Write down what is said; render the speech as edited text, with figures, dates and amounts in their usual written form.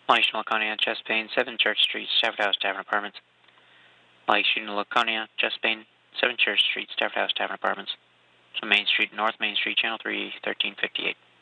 Mike Laconia, chest pain, 7 Church Street, Stafford House, Tavern Apartments. Mike shooting Laconia, chest pain, 7 Church Street, Stafford House, Tavern Apartments. So Main Street, North Main Street, Channel 3, 1358.